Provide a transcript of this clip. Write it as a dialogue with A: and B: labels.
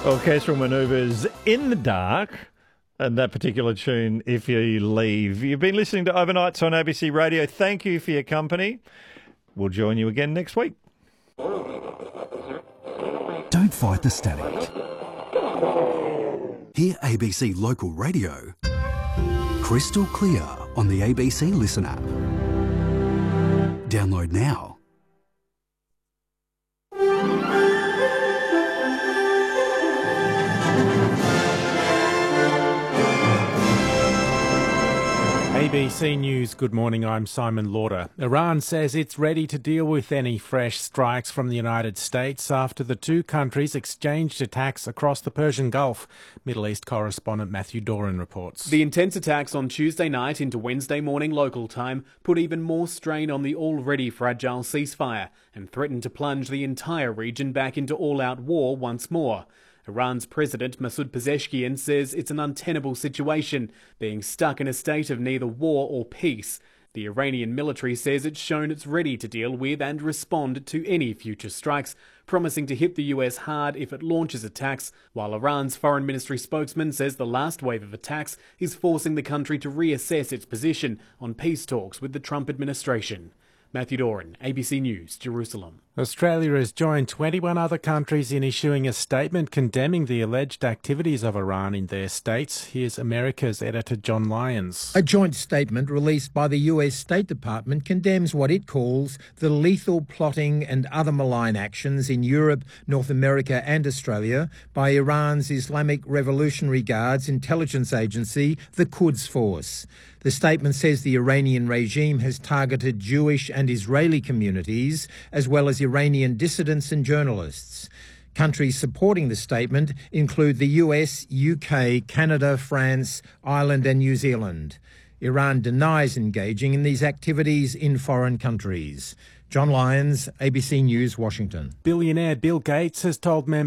A: Orchestral manoeuvres in the dark, and that particular tune, If You Leave. You've been listening to Overnights on ABC Radio. Thank you for your company. We'll join you again next week.
B: Don't fight the static. Hear ABC Local Radio crystal clear on the ABC Listen app. Download now.
C: ABC News, good morning, I'm Simon Lauder. Iran says it's ready to deal with any fresh strikes from the United States after the two countries exchanged attacks across the Persian Gulf. Middle East correspondent Matthew Doran reports.
D: The intense attacks on Tuesday night into Wednesday morning local time put even more strain on the already fragile ceasefire and threatened to plunge the entire region back into all-out war once more. Iran's President Masoud Pezeshkian says it's an untenable situation, being stuck in a state of neither war or peace. The Iranian military says it's shown it's ready to deal with and respond to any future strikes, promising to hit the US hard if it launches attacks, while Iran's foreign ministry spokesman says the last wave of attacks is forcing the country to reassess its position on peace talks with the Trump administration. Matthew Doran, ABC News, Jerusalem.
C: Australia has joined 21 other countries in issuing a statement condemning the alleged activities of Iran in their states. Here's America's editor John Lyons.
E: A joint statement released by the US State Department condemns what it calls the lethal plotting and other malign actions in Europe, North America and Australia by Iran's Islamic Revolutionary Guards intelligence agency, the Quds Force. The statement says the Iranian regime has targeted Jewish and Israeli communities, as well as Iranian dissidents and journalists. Countries supporting the statement include the US, UK, Canada, France, Ireland and New Zealand. Iran denies engaging in these activities in foreign countries. John Lyons, ABC News, Washington.
C: Billionaire Bill Gates has told members